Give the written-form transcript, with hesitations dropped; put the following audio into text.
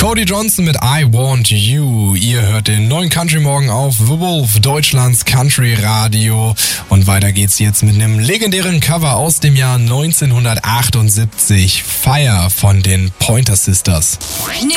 Cody Johnson mit I Want You. Ihr hört den neuen Country Morgen auf The Wolf, Deutschlands Country Radio. Und weiter geht's jetzt mit einem legendären Cover aus dem Jahr 1978. Fire von den Pointer Sisters.